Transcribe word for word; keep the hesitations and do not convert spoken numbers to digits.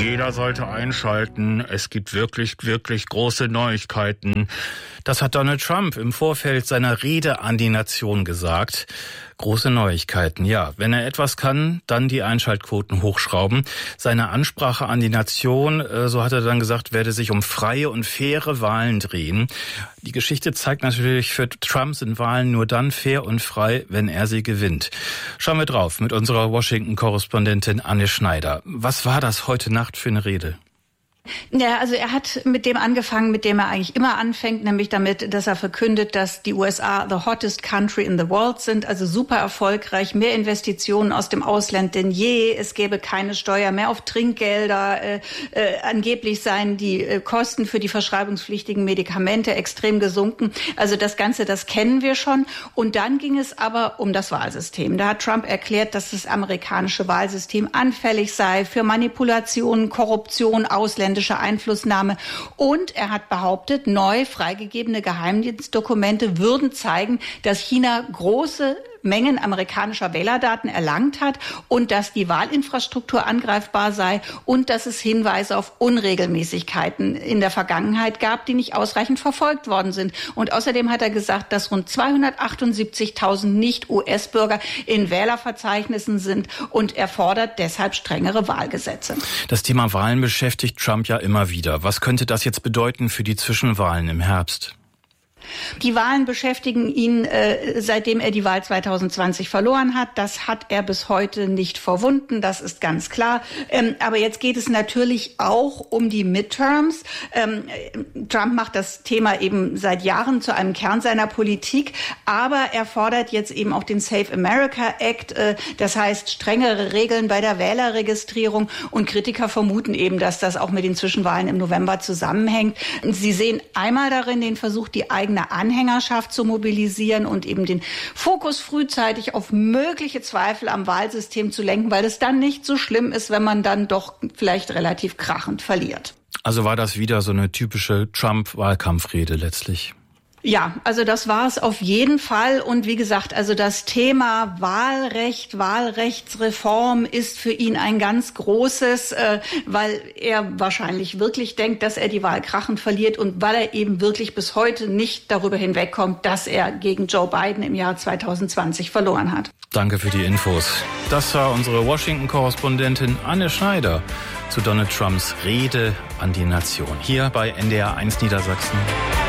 Jeder sollte einschalten. Es gibt wirklich, wirklich große Neuigkeiten. Das hat Donald Trump im Vorfeld seiner Rede an die Nation gesagt. Große Neuigkeiten, ja. Wenn er etwas kann, dann die Einschaltquoten hochschrauben. Seine Ansprache an die Nation, so hat er dann gesagt, werde sich um freie und faire Wahlen drehen. Die Geschichte zeigt natürlich, für Trump sind Wahlen nur dann fair und frei, wenn er sie gewinnt. Schauen wir drauf mit unserer Washington-Korrespondentin Anne Schneider. Was war das heute Nacht für eine Rede? Ja, also er hat mit dem angefangen, mit dem er eigentlich immer anfängt, nämlich damit, dass er verkündet, dass die U S A the hottest country in the world sind, also super erfolgreich, mehr Investitionen aus dem Ausland denn je, es gäbe keine Steuer mehr auf Trinkgelder, äh, äh, angeblich seien die äh, Kosten für die verschreibungspflichtigen Medikamente extrem gesunken. Also das Ganze, das kennen wir schon. Und dann ging es aber um das Wahlsystem. Da hat Trump erklärt, dass das amerikanische Wahlsystem anfällig sei für Manipulation, Korruption, Ausländer, Einflussnahme. Und er hat behauptet, neu freigegebene Geheimdienstdokumente würden zeigen, dass China große Mengen amerikanischer Wählerdaten erlangt hat und dass die Wahlinfrastruktur angreifbar sei und dass es Hinweise auf Unregelmäßigkeiten in der Vergangenheit gab, die nicht ausreichend verfolgt worden sind. Und außerdem hat er gesagt, dass rund zweihundertachtundsiebzigtausend Nicht-U S-Bürger in Wählerverzeichnissen sind und er fordert deshalb strengere Wahlgesetze. Das Thema Wahlen beschäftigt Trump ja immer wieder. Was könnte das jetzt bedeuten für die Zwischenwahlen im Herbst? Die Wahlen beschäftigen ihn, äh, seitdem er die Wahl zweitausendzwanzig verloren hat. Das hat er bis heute nicht verwunden, das ist ganz klar. Ähm, aber jetzt geht es natürlich auch um die Midterms. Ähm, Trump macht das Thema eben seit Jahren zu einem Kern seiner Politik. Aber er fordert jetzt eben auch den Save America Act. Äh, das heißt strengere Regeln bei der Wählerregistrierung. Und Kritiker vermuten eben, dass das auch mit den Zwischenwahlen im November zusammenhängt. Sie sehen einmal darin den Versuch, die eigene Anhängerschaft zu mobilisieren und eben den Fokus frühzeitig auf mögliche Zweifel am Wahlsystem zu lenken, weil es dann nicht so schlimm ist, wenn man dann doch vielleicht relativ krachend verliert. Also war das wieder so eine typische Trump-Wahlkampfrede letztlich? Ja, also das war es auf jeden Fall. Und wie gesagt, also das Thema Wahlrecht, Wahlrechtsreform ist für ihn ein ganz großes, äh, weil er wahrscheinlich wirklich denkt, dass er die Wahl krachend verliert und weil er eben wirklich bis heute nicht darüber hinwegkommt, dass er gegen Joe Biden im Jahr zweitausendzwanzig verloren hat. Danke für die Infos. Das war unsere Washington-Korrespondentin Anne Schneider zu Donald Trumps Rede an die Nation hier bei N D R eins Niedersachsen.